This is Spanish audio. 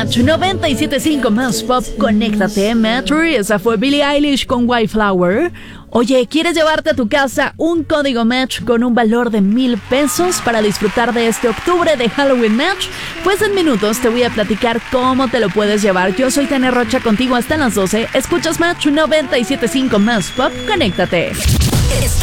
Match 97.5 más pop, conéctate, Match. Esa fue Billie Eilish con White Flower. Oye, ¿quieres llevarte a tu casa un código Match con un valor de 1,000 pesos para disfrutar de este octubre de Halloween Match? Pues en minutos te voy a platicar cómo te lo puedes llevar. Yo soy Tania Rocha, contigo hasta las 12. Escuchas Match 97.5 más pop, conéctate.